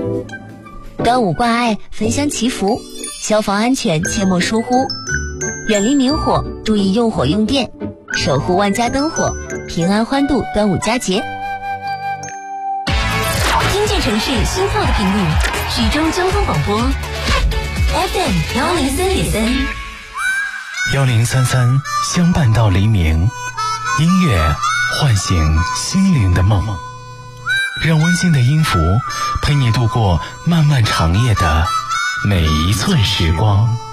端午挂爱，分享祈福，消防安全切莫疏忽，远离明火，注意用火用电，守护万家灯火，平安欢度端午佳节。听见城市心跳的频率，徐州交通广播 FM103.3。 1033相伴到黎明，音乐唤醒心灵的梦，让温馨的音符陪你度过漫漫长夜的每一寸时光。